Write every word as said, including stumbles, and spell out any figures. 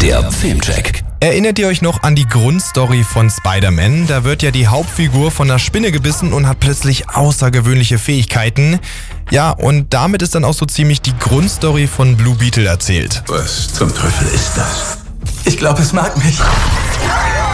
Der Filmcheck. Erinnert ihr euch noch an die Grundstory von Spider-Man? Da wird ja die Hauptfigur von einer Spinne gebissen und hat plötzlich außergewöhnliche Fähigkeiten. Ja, und damit ist dann auch so ziemlich die Grundstory von Blue Beetle erzählt. Was zum Teufel ist das? Ich glaube, es mag mich.